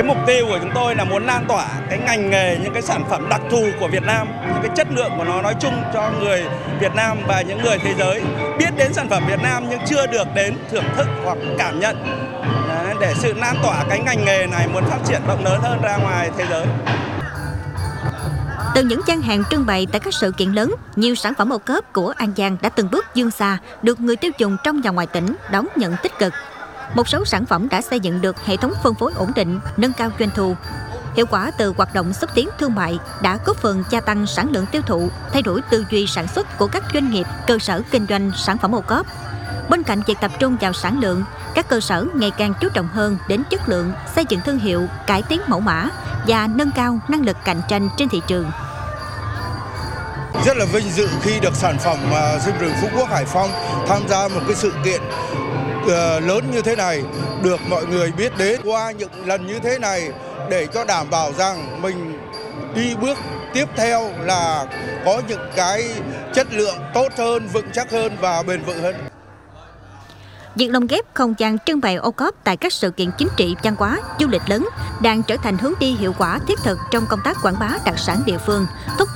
Cái mục tiêu của chúng tôi là muốn lan tỏa cái ngành nghề, những cái sản phẩm đặc thù của Việt Nam, những cái chất lượng của nó nói chung cho người Việt Nam và những người thế giới biết đến sản phẩm Việt Nam nhưng chưa được đến thưởng thức hoặc cảm nhận. Đấy, để sự lan tỏa cái ngành nghề này muốn phát triển rộng lớn hơn ra ngoài thế giới. Từ những gian hàng trưng bày tại các sự kiện lớn, nhiều sản phẩm ô cốp của An Giang đã từng bước vươn xa, được người tiêu dùng trong và ngoài tỉnh đón nhận tích cực. Một số sản phẩm đã xây dựng được hệ thống phân phối ổn định, nâng cao doanh thu. Hiệu quả từ hoạt động xúc tiến thương mại đã góp phần gia tăng sản lượng tiêu thụ, thay đổi tư duy sản xuất của các doanh nghiệp, cơ sở kinh doanh sản phẩm ô cốp. Bên cạnh việc tập trung vào sản lượng, các cơ sở ngày càng chú trọng hơn đến chất lượng, xây dựng thương hiệu, cải tiến mẫu mã và nâng cao năng lực cạnh tranh trên thị trường. Rất là vinh dự khi được sản phẩm diêm rừng Phú Quốc Hải Phòng tham gia một cái sự kiện lớn như thế này, được mọi người biết đến qua những lần như thế này để cho đảm bảo rằng mình đi bước tiếp theo là có những cái chất lượng tốt hơn, vững chắc hơn và bền vững hơn. Việc lồng ghép không gian trưng bày ô cốp tại các sự kiện chính trị, văn hóa, du lịch lớn đang trở thành hướng đi hiệu quả thiết thực trong công tác quảng bá đặc sản địa phương, thúc